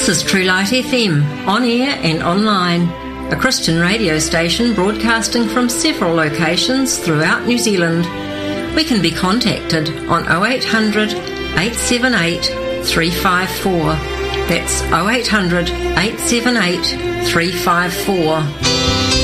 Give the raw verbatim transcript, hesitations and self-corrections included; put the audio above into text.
is True Light F M, on air and online, a Christian radio station broadcasting from several locations throughout New Zealand. We can be contacted on oh eight hundred, eight seven eight, three five four. That's oh eight hundred, eight seven eight, three five four.